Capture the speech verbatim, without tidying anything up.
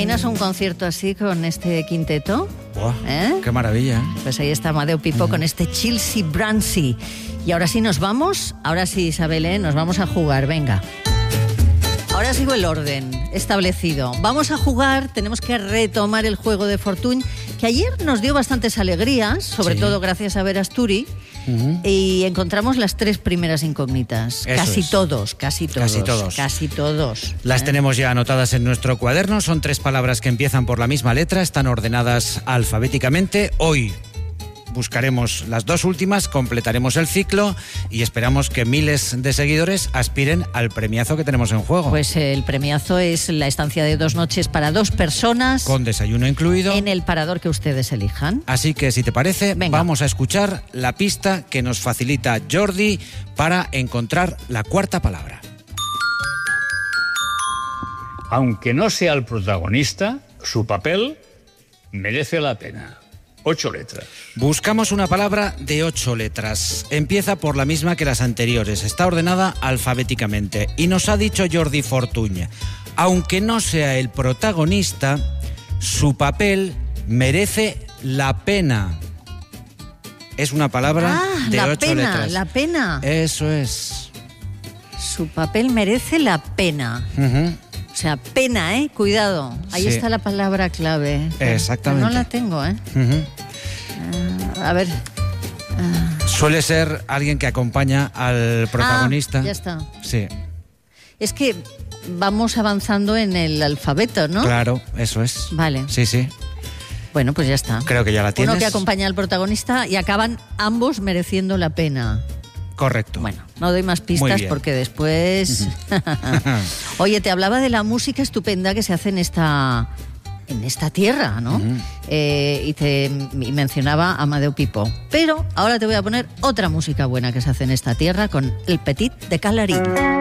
imaginas un concierto así con este quinteto? Buah, ¿Eh? ¡Qué maravilla! Pues ahí está Amadeu Pipó uh-huh. con este Chilsea Brancy. Y ahora sí nos vamos, ahora sí, Isabel, ¿eh? Nos vamos a jugar, venga. Ahora sigo el orden establecido. Vamos a jugar, tenemos que retomar el juego de Fortuny, que ayer nos dio bastantes alegrías, sobre sí. todo gracias a Ver Asturi, uh-huh. y encontramos las tres primeras incógnitas. Eso casi es. todos, casi todos. Casi todos. Casi todos. Las ¿eh? tenemos ya anotadas en nuestro cuaderno. Son tres palabras que empiezan por la misma letra, están ordenadas alfabéticamente. Hoy buscaremos las dos últimas, completaremos el ciclo y esperamos que miles de seguidores aspiren al premiazo que tenemos en juego. Pues el premiazo es la estancia de dos noches para dos personas. Con desayuno incluido. En el parador que ustedes elijan. Así que, si te parece, Venga. vamos a escuchar la pista que nos facilita Jordi para encontrar la cuarta palabra. Aunque no sea el protagonista, su papel merece la pena. Ocho letras. Buscamos una palabra de ocho letras. Empieza por la misma que las anteriores. Está ordenada alfabéticamente. Y nos ha dicho Jordi Fortuny, aunque no sea el protagonista, su papel merece la pena. Es una palabra ah, de la ocho pena, letras. La pena. Eso es. Su papel merece la pena. Uh-huh. O sea, pena, ¿eh? Cuidado. Ahí sí. está la palabra clave. Exactamente. Pero no la tengo, ¿eh? Uh-huh. Uh, a ver. Uh. Suele ser alguien que acompaña al protagonista. Ah, ya está. Sí. Es que vamos avanzando en el alfabeto, ¿no? Claro, eso es. Vale. Sí, sí. Bueno, pues ya está. Creo que ya la tienes. Uno que acompaña al protagonista y acaban ambos mereciendo la pena. Correcto. Bueno, no doy más pistas porque después... Oye, te hablaba de la música estupenda que se hace en esta, en esta tierra, ¿no? Uh-huh. Eh, y te y mencionaba a Amadeu Pipó. Pero ahora te voy a poner otra música buena que se hace en esta tierra con El Petit de Calarín.